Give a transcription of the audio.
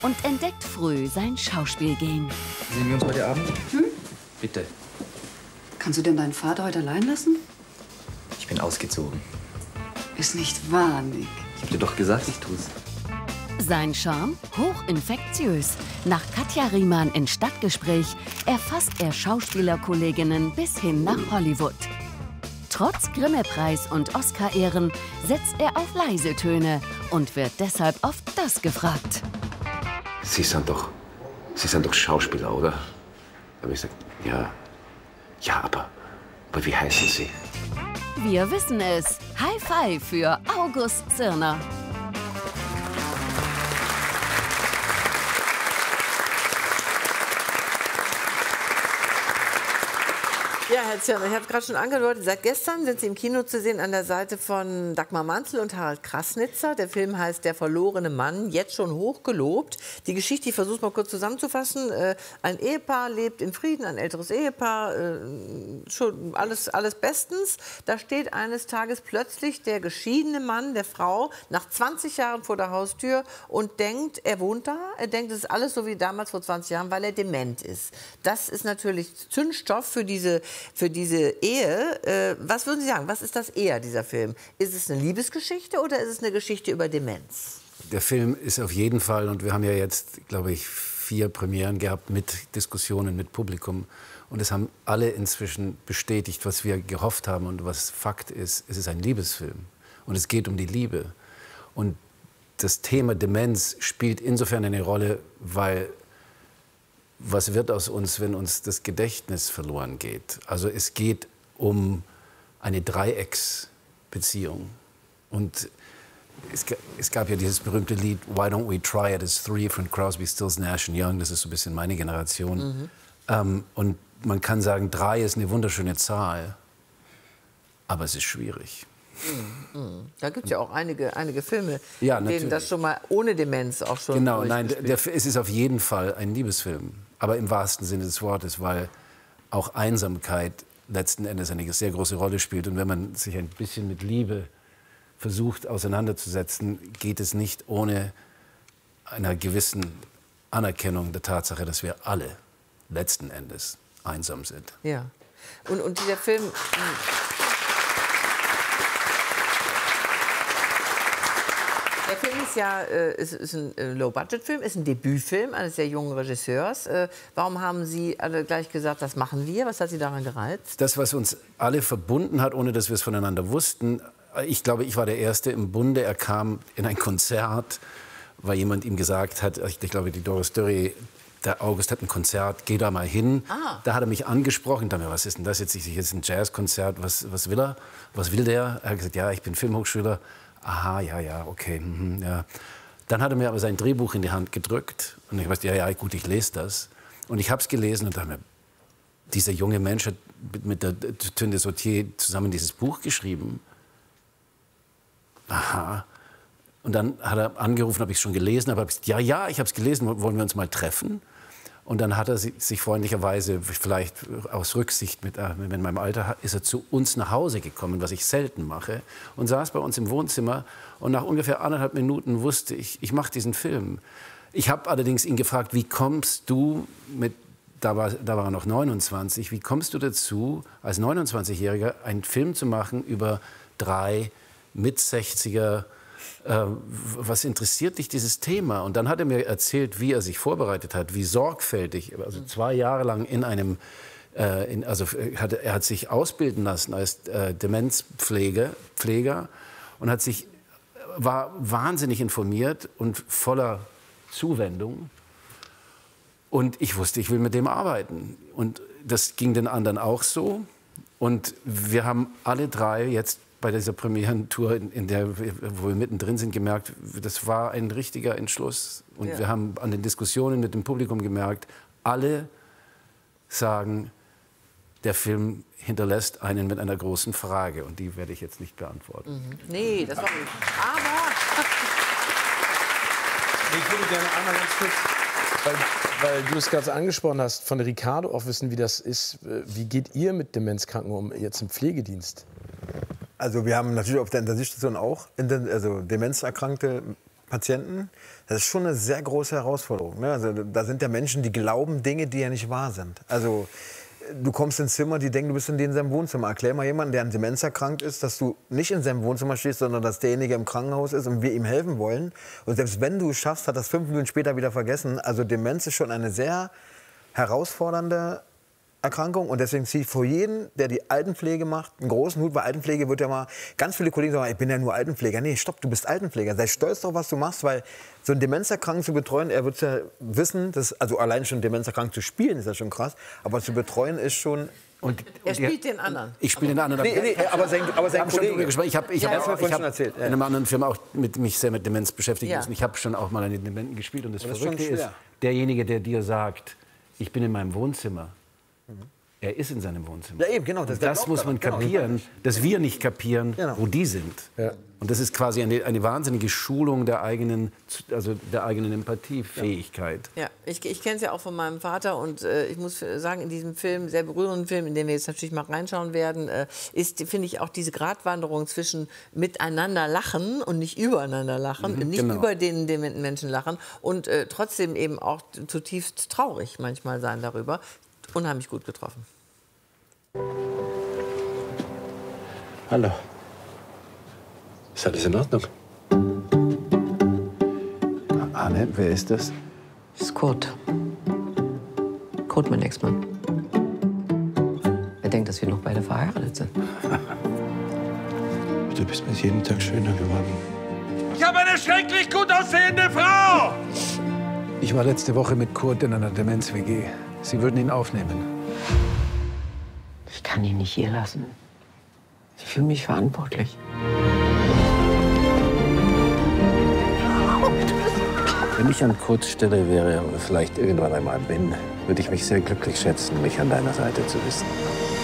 und entdeckt früh sein Schauspielgehen. Sehen wir uns heute Abend? Bitte. Kannst du denn deinen Vater heute allein lassen? Ich bin ausgezogen. Ist nicht wahr, Nick. Ich hab dir doch gesagt, ich tu's. Sein Charme hochinfektiös. Nach Katja Riemann in Stadtgespräch erfasst er Schauspielerkolleginnen bis hin nach Hollywood. Trotz Grimme-Preis und Oscar-Ehren setzt er auf leise Töne und wird deshalb oft das gefragt. Sie sind doch Schauspieler, oder? Da habe ich gesagt, ja. Ja, aber wie heißen Sie? Wir wissen es. High Five für August Zirner. Ja, Herr Zirner, ich habe es gerade schon angedeutet, seit gestern sind Sie im Kino zu sehen an der Seite von Dagmar Manzel und Harald Krasnitzer. Der Film heißt Der verlorene Mann, jetzt schon hochgelobt. Die Geschichte, ich versuche es mal kurz zusammenzufassen. Ein Ehepaar lebt in Frieden, ein älteres Ehepaar, schon alles bestens. Da steht eines Tages plötzlich der geschiedene Mann der Frau nach 20 Jahren vor der Haustür und denkt, er wohnt da. Er denkt, es ist alles so wie damals vor 20 Jahren, weil er dement ist. Das ist natürlich Zündstoff für diese Ehe. Was würden Sie sagen, was ist das eher, dieser Film? Ist es eine Liebesgeschichte oder ist es eine Geschichte über Demenz? Der Film ist auf jeden Fall, und wir haben ja jetzt, glaube ich, 4 Premieren gehabt mit Diskussionen mit Publikum. Und es haben alle inzwischen bestätigt, was wir gehofft haben und was Fakt ist. Es ist ein Liebesfilm und es geht um die Liebe. Und das Thema Demenz spielt insofern eine Rolle, weil was wird aus uns, wenn uns das Gedächtnis verloren geht? Also es geht um eine Dreiecksbeziehung. Und es gab ja dieses berühmte Lied Why Don't We Try It as Three von Crosby, Stills, Nash & Young. Das ist so ein bisschen meine Generation. Und man kann sagen, 3 ist eine wunderschöne Zahl, aber es ist schwierig. Da gibt es ja auch einige Filme, Ja, in denen das schon mal ohne Demenz auch schon Genau, nein, es ist auf jeden Fall ein Liebesfilm. Aber im wahrsten Sinne des Wortes, weil auch Einsamkeit letzten Endes eine sehr große Rolle spielt. Und wenn man sich ein bisschen mit Liebe versucht auseinanderzusetzen, geht es nicht ohne einer gewissen Anerkennung der Tatsache, dass wir alle letzten Endes einsam sind. Ja. Und dieser Film... Der Film ist ja ist ein Low-Budget-Film, ist ein Debütfilm eines sehr jungen Regisseurs. Warum haben Sie alle gleich gesagt, das machen wir? Was hat Sie daran gereizt? Das, was uns alle verbunden hat, ohne dass wir es voneinander wussten, ich glaube, ich war der Erste im Bunde. Er kam in ein Konzert, weil jemand ihm gesagt hat, ich glaube, die Doris Dörri, der August hat ein Konzert, geh da mal hin. Da hat er mich angesprochen, da was ist denn das jetzt? Ich jetzt ein Jazzkonzert, was will er? Was will der? Er hat gesagt, ja, ich bin Filmhochschüler. Aha, ja, okay, ja. Dann hat er mir aber sein Drehbuch in die Hand gedrückt und ich weiß, ja, gut, ich lese das. Und ich habe es gelesen und dachte mir, dieser junge Mensch hat mit der Tünde Sautier zusammen dieses Buch geschrieben. Aha. Und dann hat er angerufen, habe ich es schon gelesen, aber ich gesagt, ja, ich habe es gelesen, wollen wir uns mal treffen? Und dann hat er sich freundlicherweise, vielleicht aus Rücksicht mit meinem Alter, ist er zu uns nach Hause gekommen, was ich selten mache, und saß bei uns im Wohnzimmer. Und nach ungefähr 1,5 Minuten wusste ich mache diesen Film. Ich habe allerdings ihn gefragt, wie kommst du da war er noch 29, wie kommst du dazu, als 29-Jähriger einen Film zu machen über 3 Mit-60er, was interessiert dich dieses Thema? Und dann hat er mir erzählt, wie er sich vorbereitet hat, wie sorgfältig, also 2 Jahre lang in einem, er hat sich ausbilden lassen als Demenzpfleger und war wahnsinnig informiert und voller Zuwendung. Und ich wusste, ich will mit dem arbeiten. Und das ging den anderen auch so. Und wir haben alle 3 jetzt bei dieser Premierentour, wo wir mittendrin sind, gemerkt, das war ein richtiger Entschluss. Und wir haben an den Diskussionen mit dem Publikum gemerkt, alle sagen, der Film hinterlässt einen mit einer großen Frage. Und die werde ich jetzt nicht beantworten. Nee, das war nicht. Aber... Ich würde gerne einmal ganz kurz, weil du es gerade angesprochen hast, von Ricardo auch wissen, wie das ist. Wie geht ihr mit Demenzkranken um, jetzt im Pflegedienst? Also wir haben natürlich auf der Intensivstation auch Demenzerkrankte Patienten, das ist schon eine sehr große Herausforderung. Ne? Also da sind ja Menschen, die glauben Dinge, die ja nicht wahr sind. Also du kommst ins Zimmer, die denken, du bist in seinem Wohnzimmer. Erklär mal jemanden, der an Demenz erkrankt ist, dass du nicht in seinem Wohnzimmer stehst, sondern dass derjenige im Krankenhaus ist und wir ihm helfen wollen. Und selbst wenn du es schaffst, hat das 5 Minuten später wieder vergessen. Also Demenz ist schon eine sehr herausfordernde Erkrankung. Und deswegen ziehe ich vor jeden, der die Altenpflege macht, einen großen Hut. Bei Altenpflege wird ja mal, ganz viele Kollegen sagen, ich bin ja nur Altenpfleger. Nee, stopp, du bist Altenpfleger. Sei stolz darauf, was du machst, weil so einen Demenzerkranken zu betreuen, er wird ja wissen, dass, also allein schon Demenzerkranken zu spielen, ist ja schon krass. Aber zu betreuen ist schon... Und er spielt den anderen. Ich spiele den anderen. Aber sein Kollege. Ich habe in einem anderen Film auch mich sehr mit Demenz beschäftigt müssen. Ich habe schon auch mal einen Dementen gespielt. Und das Verrückte ist, derjenige, der dir sagt, ich bin in meinem Wohnzimmer, er ist in seinem Wohnzimmer. Ja, eben, genau. Das muss man kapieren, dass wir nicht kapieren, wo die sind. Ja. Und das ist quasi eine wahnsinnige Schulung der eigenen Empathiefähigkeit. Ja, ich kenne es ja auch von meinem Vater und ich muss sagen, in diesem Film, sehr berührenden Film, in den wir jetzt natürlich mal reinschauen werden, finde ich auch diese Gratwanderung zwischen miteinander lachen und nicht übereinander lachen, nicht über den dementen Menschen lachen und trotzdem eben auch zutiefst traurig manchmal sein darüber. Unheimlich gut getroffen. Hallo. Ist alles in Ordnung? Arne, wer ist das? Das ist Kurt. Kurt, mein Ex-Mann. Er denkt, dass wir noch beide verheiratet sind. Du bist mit jedem Tag schöner geworden. Ich habe eine schrecklich gut aussehende Frau! Ich war letzte Woche mit Kurt in einer Demenz-WG. Sie würden ihn aufnehmen. Ich kann ihn nicht hier lassen. Ich fühle mich verantwortlich. Wenn ich an Kurts Stelle wäre, vielleicht irgendwann einmal bin, würde ich mich sehr glücklich schätzen, mich an deiner Seite zu wissen.